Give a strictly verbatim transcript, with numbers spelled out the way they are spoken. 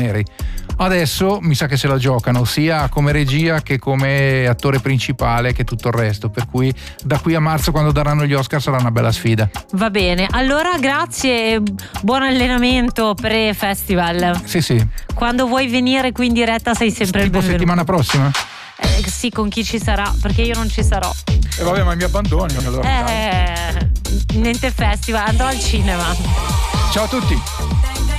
neri. Adesso mi sa che se la giocano sia come regia che come attore principale che tutto il resto, per cui da qui a marzo, quando daranno gli Oscar, sarà una bella sfida. Va bene, allora grazie e buon allenamento pre-festival. Sì, sì. Quando vuoi venire qui in diretta sei sempre il tipo benvenuto. settimana prossima? Eh, sì, con chi ci sarà, perché io non ci sarò. E eh, vabbè, ma mi abbandoni allora. Eh, niente festival, andrò al cinema. Ciao a tutti.